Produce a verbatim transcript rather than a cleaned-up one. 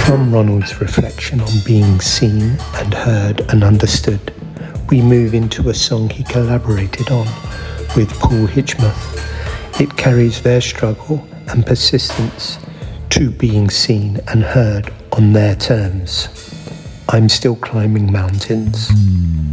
From Ronald's reflection on being seen and heard and understood, we move into a song he collaborated on with Paul Hitchmuth. It carries their struggle and persistence to being seen and heard on their terms. I'm Still Climbing Mountains.